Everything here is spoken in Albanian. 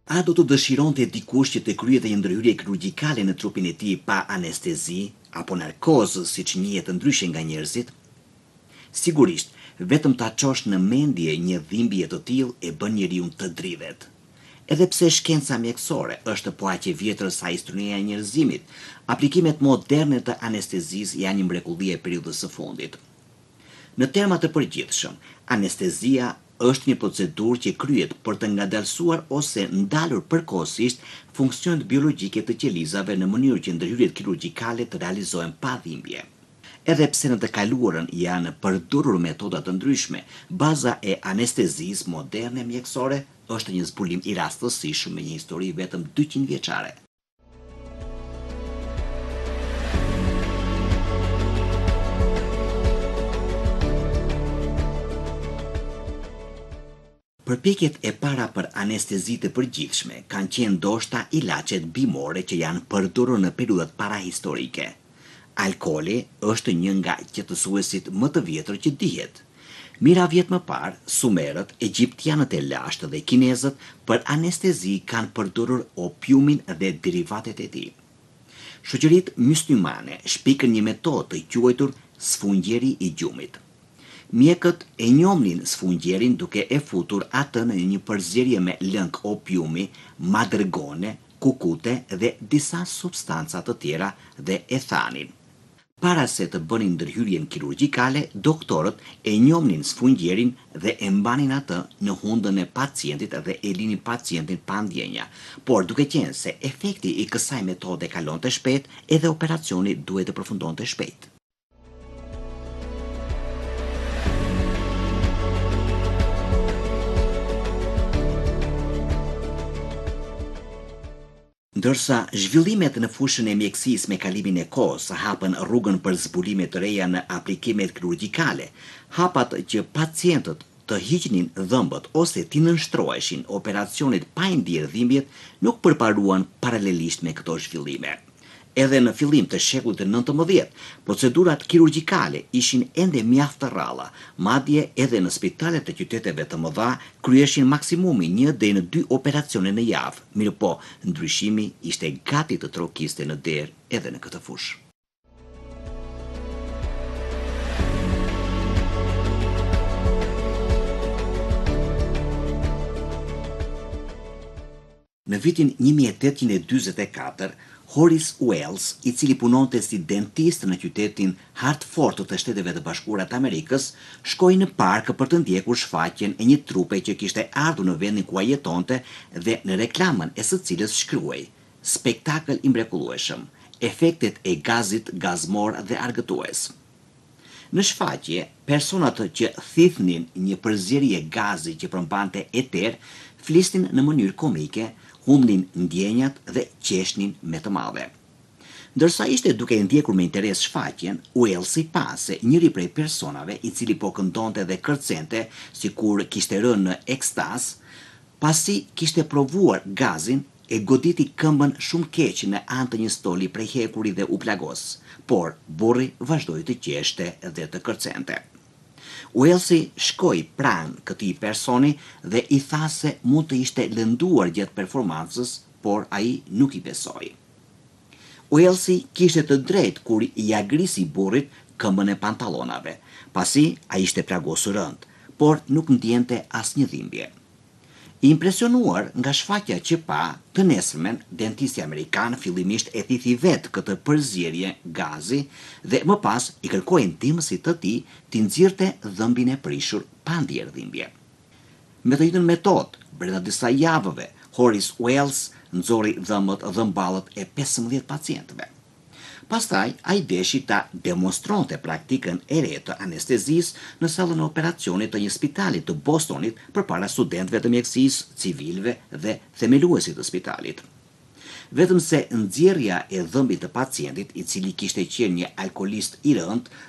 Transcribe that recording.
A do të dëshironte dikush që të kryete një ndërhyrje kirurgjikale në trupin e tij pa anestezi apo narkozë, siç njihet ndryshe nga njerëzit? Sigurisht, vetëm ta çosh në mendje një dhimbje të tillë e bën njeriu të dridhet. Edhe pse shkenca mjekësore është po aq e vjetër sa historia e njerëzimit, aplikimet moderne të anestezisë janë një mrekulli e periudhës së fundit. Në terma të përgjithshëm, anestezia është një procedurë që kryhet për të ngadalësuar ose ndalur përkohësisht funksionet biologjike të qelizave në mënyrë që ndërhyrjet kirurgjikale të realizohen pa dhimbje. Edhe pse në të kaluarën janë përdorur metoda të ndryshme, baza e anestezisë moderne mjekësore është një zbulim i rastësishëm me një histori vetëm 200 vjeçare. Përpjekjet e para për anestezi të përgjithshme kanë qenë ndoshta ilaçet bimore që janë përdorur në periudhat parahistorike. Alkooli është një nga qetësuesit më të vjetër që dihet. Mira vjet më parë, sumerët, egjiptianët e lashtë dhe kinezët për anestezi kanë përdorur opiumin dhe derivatet e tij. Shoqëritë myslimane shpikën një metodë të quajtur sfungjeri i gjumit. Mjekët e njohnin sfungjerin duke e futur atë në një përzierje me lëng opiumi, madrgone, kukute dhe disa substanca të tjera dhe e thanin. Para se të bënin ndërhyrjen kirurgjikale, doktorët e njohnin sfungjerin dhe e mbanin atë në hundën e pacientit dhe e linin pacientin pa ndjenja, por duke qenë se efekti i kësaj metode kalonte shpejt, edhe operacioni duhet të përfundonte shpejt. Ndërsa zhvillimet në fushën e mjekësisë me kalimin e kohës hapën rrugën për zbulime të reja në aplikimet kirurgjikale, hapat që pacientët të hiqnin dhëmbët ose t'i nënshtroheshin operacionit pa i ndier dhimbjet nuk përparuan paralelisht me këto zhvillime. Edhe në fillim të shekullit të 19, procedurat kirurgjikale ishin ende mjaft të rralla, madje edhe në spitalet të qyteteve të mëdha kryeshin maksimumi 1 deri në 2 operacione në javë, mirëpo ndryshimi ishte gati të trokiste në derë edhe në këtë fushë. Në vitin 1844, Horace Wells, i cili punonte si dentist në qytetin Hartford të Shteteve të Bashkuara të Amerikës, shkoi në park për të ndjekur shfaqjen e një trupe që kishte ardhur në vendin ku ai jetonte dhe në reklamën e së cilës shkruaj: "Spektakël i mrekullueshëm, efektet e gazit gazmor dhe argëtues." Në shfaqje, personat që thithnin një përzierje gazi që përmbante eter, flisnin në mënyrë komike, humbnin ndjenjat dhe qeshnin me të madhe. Ndërsa ishte duke ndjekur me interes shfaqjen, Wellsi pa se njëri prej personave i cili po këndonte dhe kërcente, sikur kishte rënë në ekstaz, pasi kishte provuar gazin, e goditi këmbën shumë keq në anë të një stoli prej hekuri dhe u plagos, por burri vazhdoi të qeshte dhe të kërcente. Wellsi shkoi pranë këtij personi dhe i tha se mund të ishte lënduar gjatë performancës, por ai nuk i besoi. Wellsi kishte të drejtë kur i agrisi burrit këmbën e pantallonave, pasi ai ishte plagosur rënd, por nuk ndjente asnjë dhimbje. I impresionuar nga shfaqja që pa, të nesërmen, dentisti amerikan fillimisht e thithi vetë këtë përzierje gazi dhe më pas i kërkoi ndihmësit të tij t'i nxirrte dhëmbin e prishur pa ndier dhimbje. Me të njëjtën metodë, brenda disa javëve, Horace Wells nxorri dhëmballët e 15 pacientëve. Pastaj, ai deshi ta demonstronte praktikën e re të anestezisë në sallën e operacionit të një spitali të Bostonit përpara studentëve të mjekësisë, civilëve dhe themeluesit të spitalit. Vetëm se nxjerrja e dhëmbit të pacientit, i cili kishte qenë një alkolist i rënd,